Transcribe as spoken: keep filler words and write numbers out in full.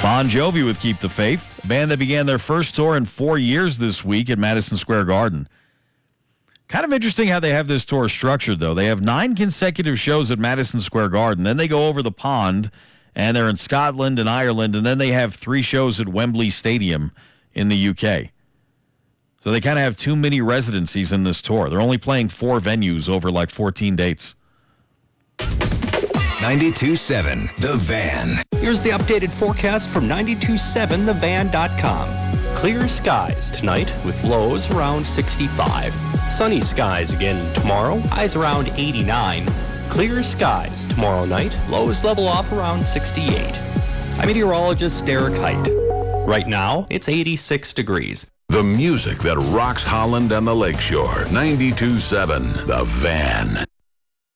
Bon Jovi with Keep the Faith, a band that began their first tour in four years this week at Madison Square Garden. Kind of interesting how they have this tour structured, though. They have nine consecutive shows at Madison Square Garden. Then they go over the pond, and they're in Scotland and Ireland, and then they have three shows at Wembley Stadium in the U K. So they kind of have two mini residencies in this tour. They're only playing four venues over like fourteen dates. ninety-two point seven The Van. Here's the updated forecast from ninety-two point seven the van dot com. Clear skies tonight with lows around sixty-five. Sunny skies again tomorrow, highs around eighty-nine. Clear skies tomorrow night, lows level off around sixty-eight. I'm meteorologist Derek Height. Right now, it's eighty-six degrees. The music that rocks Holland and the Lakeshore. ninety-two point seven The Van.